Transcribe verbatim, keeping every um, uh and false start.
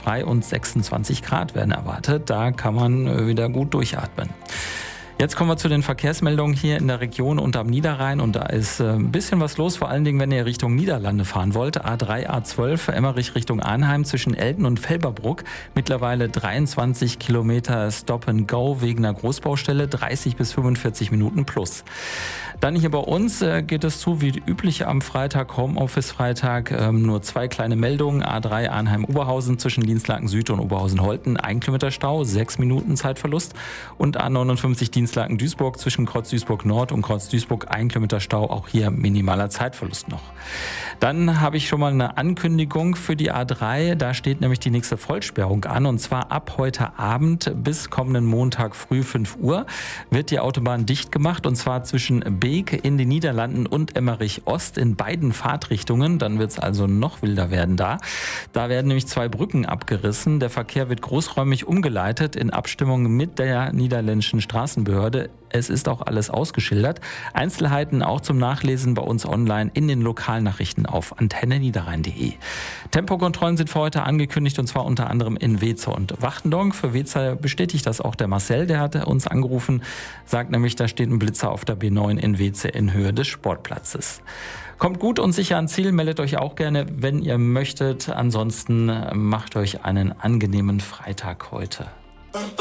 frei und sechsundzwanzig Grad werden erwartet. Da kann man wieder gut durchatmen. Jetzt kommen wir zu den Verkehrsmeldungen hier in der Region und am Niederrhein. Und da ist ein bisschen was los, vor allen Dingen, wenn ihr Richtung Niederlande fahren wollt. A drei, A zwölf, Emmerich Richtung Arnheim zwischen Elten und Felberbruck. Mittlerweile dreiundzwanzig Kilometer Stop and Go wegen einer Großbaustelle, dreißig bis fünfundvierzig Minuten plus. Dann hier bei uns geht es zu wie üblich am Freitag, Homeoffice-Freitag. Ähm, nur zwei kleine Meldungen. A drei Arnheim-Oberhausen zwischen Dienstlaken Süd und Oberhausen-Holten. Ein Kilometer Stau, sechs Minuten Zeitverlust. Und A neunundfünfzig Dienstlaken-Duisburg zwischen Kreuz Duisburg Nord und Kreuz Duisburg. Ein Kilometer Stau, auch hier minimaler Zeitverlust noch. Dann habe ich schon mal eine Ankündigung für die A drei. Da steht nämlich die nächste Vollsperrung an. Und zwar ab heute Abend bis kommenden Montag früh fünf Uhr wird die Autobahn dicht gemacht. Und zwar zwischen Beek in den Niederlanden und Emmerich Ost in beiden Fahrtrichtungen. Dann wird es also noch wilder werden da. Da werden nämlich zwei Brücken abgerissen. Der Verkehr wird großräumig umgeleitet in Abstimmung mit der niederländischen Straßenbehörde. Es ist auch alles ausgeschildert. Einzelheiten auch zum Nachlesen bei uns online in den Lokalnachrichten auf antenne niederrhein punkt de. Tempokontrollen sind für heute angekündigt und zwar unter anderem in Weeze und Wachtendonk. Für Weeze bestätigt das auch der Marcel, der hat uns angerufen, sagt nämlich, da steht ein Blitzer auf der B neun in Weeze in Höhe des Sportplatzes. Kommt gut und sicher ans Ziel, meldet euch auch gerne, wenn ihr möchtet. Ansonsten macht euch einen angenehmen Freitag heute.